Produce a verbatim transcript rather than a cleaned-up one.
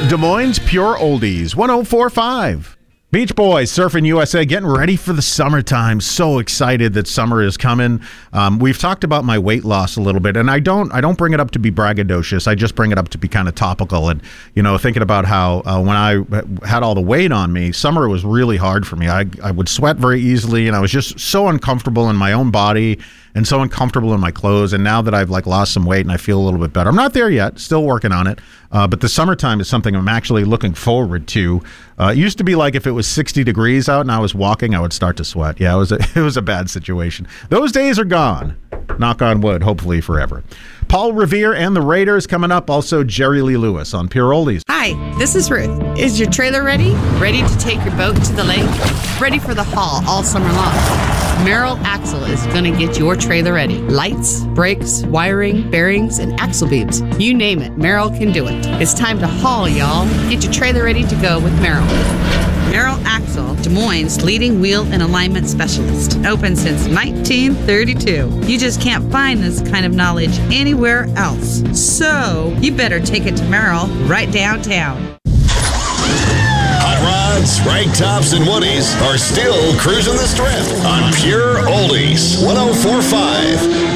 Des Moines Pure Oldies, one oh four point five. Beach Boys, Surfing U S A, getting ready for the summertime. So excited that summer is coming. Um, we've talked about my weight loss a little bit, and I don't I don't bring it up to be braggadocious. I just bring it up to be kind of topical. And, you know, thinking about how uh, when I had all the weight on me, summer was really hard for me. I, I would sweat very easily, and I was just so uncomfortable in my own body and so uncomfortable in my clothes. And now that I've like lost some weight and I feel a little bit better, I'm not there yet, still working on it. Uh, but the summertime is something I'm actually looking forward to. Uh, it used to be like if it was sixty degrees out and I was walking, I would start to sweat. Yeah, it was a, it was a bad situation. Those days are gone. Knock on wood, hopefully forever. Paul Revere and the Raiders coming up. Also, Jerry Lee Lewis on Pure Oldies. Hi, this is Ruth. Is your trailer ready? Ready to take your boat to the lake? Ready for the haul all summer long? Merrill Axle is going to get your trailer ready. Lights, brakes, wiring, bearings, and axle beams. You name it, Merrill can do it. It's time to haul, y'all. Get your trailer ready to go with Merrill. Merrill Axle, Des Moines' leading wheel and alignment specialist. Open since nineteen thirty-two. You just can't find this kind of knowledge anywhere else. So, you better take it to Merrill right downtown. Hot rods, rag tops, and woodies are still cruising the strip on Pure Oldies, one oh four point five.